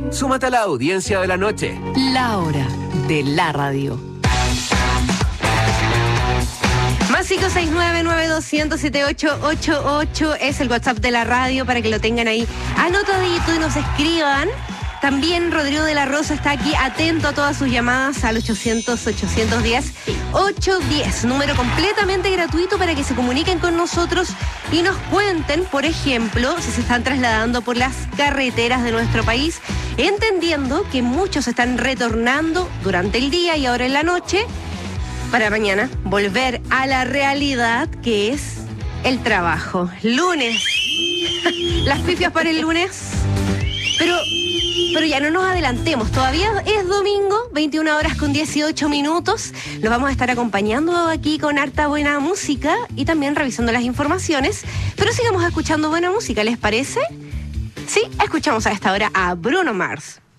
Súmate a la audiencia de la noche. La hora de la radio. Más 569-9200-7888 es el WhatsApp de la radio para que lo tengan ahí anotadito y nos escriban. También Rodrigo de la Rosa está aquí atento a todas sus llamadas al 800-810-810. Número completamente gratuito para que se comuniquen con nosotros y nos cuenten, por ejemplo, si se están trasladando por las carreteras de nuestro país, entendiendo que muchos están retornando durante el día y ahora en la noche, para mañana volver a la realidad que es el trabajo. Lunes. Las pifias para el lunes. Pero ya no nos adelantemos. Todavía es domingo, 21 horas con 18 minutos. Los vamos a estar acompañando aquí con harta buena música y también revisando las informaciones. Pero sigamos escuchando buena música, ¿les parece? Sí, escuchamos a esta hora a Bruno Mars.